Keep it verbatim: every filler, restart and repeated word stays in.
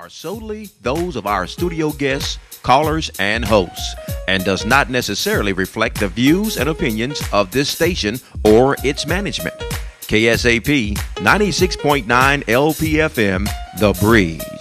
are solely those of our studio guests, callers, and hosts, and does not necessarily reflect the views and opinions of this station or its management. K S A P ninety-six point nine L P F M, The Breeze.